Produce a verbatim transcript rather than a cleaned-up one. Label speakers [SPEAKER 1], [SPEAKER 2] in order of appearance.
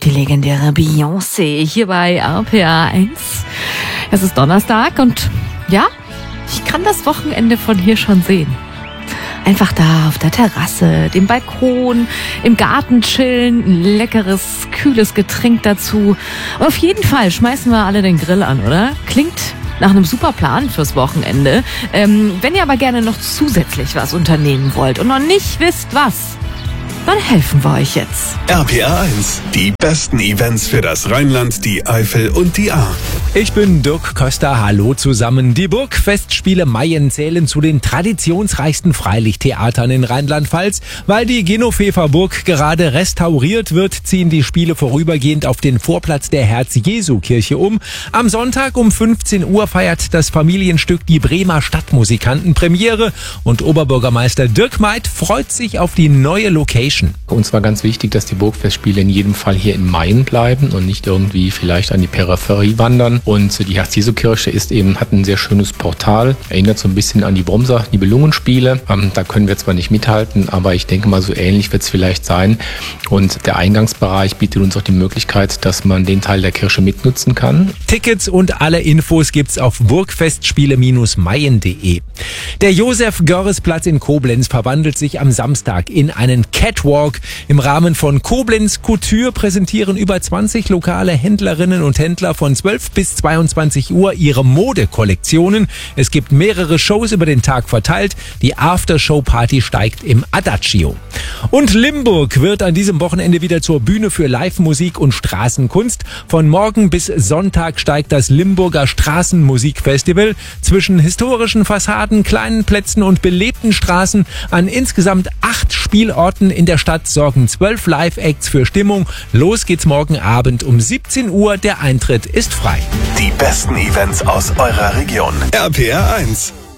[SPEAKER 1] Die legendäre Beyoncé hier bei R P R eins. Es ist Donnerstag und ja, ich kann das Wochenende von hier schon sehen. Einfach da auf der Terrasse, dem Balkon, im Garten chillen, ein leckeres, kühles Getränk dazu. Und auf jeden Fall schmeißen wir alle den Grill an, oder? Klingt nach einem super Plan fürs Wochenende. Ähm, wenn ihr aber gerne noch zusätzlich was unternehmen wollt und noch nicht wisst, was, dann helfen wir euch jetzt.
[SPEAKER 2] R P R eins, die besten Events für das Rheinland, die Eifel und die Ahr.
[SPEAKER 3] Ich bin Dirk Köster, hallo zusammen. Die Burgfestspiele Mayen zählen zu den traditionsreichsten Freilichttheatern in Rheinland-Pfalz. Weil die Genoveva Burg gerade restauriert wird, ziehen die Spiele vorübergehend auf den Vorplatz der Herz-Jesu-Kirche um. Am Sonntag um fünfzehn Uhr feiert das Familienstück die Bremer Stadtmusikanten Premiere und Oberbürgermeister Dirk Meid freut sich auf die neue Location.
[SPEAKER 4] Uns war ganz wichtig, dass die Burgfestspiele in jedem Fall hier in Mayen bleiben und nicht irgendwie vielleicht an die Peripherie wandern. Und die Herz-Jesu-Kirche ist eben, hat ein sehr schönes Portal, erinnert so ein bisschen an die Wormser Nibelungenspiele. Ähm, da können wir zwar nicht mithalten, aber ich denke mal, so ähnlich wird es vielleicht sein. Und der Eingangsbereich bietet uns auch die Möglichkeit, dass man den Teil der Kirche mitnutzen kann.
[SPEAKER 3] Tickets und alle Infos gibt's auf burgfestspiele Bindestrich mayen punkt de. Der Josef-Görres-Platz in Koblenz verwandelt sich am Samstag in einen Catwalk. Im Rahmen von Koblenz Couture präsentieren über zwanzig lokale Händlerinnen und Händler von zwölf bis zweiundzwanzig Uhr ihre Modekollektionen. Es gibt mehrere Shows über den Tag verteilt. Die Aftershow-Party steigt im Adagio. Und Limburg wird an diesem Wochenende wieder zur Bühne für Live-Musik und Straßenkunst. Von morgen bis Sonntag steigt das Limburger Straßenmusikfestival zwischen historischen Fassaden, kleinen Plätzen und belebten Straßen. An insgesamt acht Spielorten in der Stadt sorgen zwölf Live-Acts für Stimmung. Los geht's morgen Abend um siebzehn Uhr. Der Eintritt ist frei.
[SPEAKER 2] Die besten Events aus eurer Region. R P R eins.